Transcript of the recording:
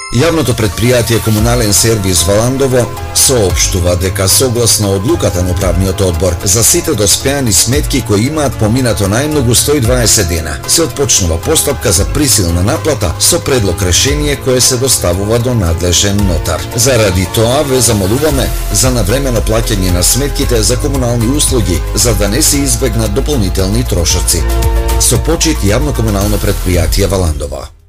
Јавното предпријатие Комунален сервис Валандово соопштува дека согласно одлуката на управниот одбор за сите доспеани сметки кои имаат поминато најмногу 120 дена, се отпочнува постапка за присилна наплата со предлог решение кое се доставува до надлежен нотар. Заради тоа ве замолуваме за навремено плаќање на сметките за комунални услуги, за да не се избегнат дополнителни трошоци. Со почит Јавно комунално предпријатие Валандово.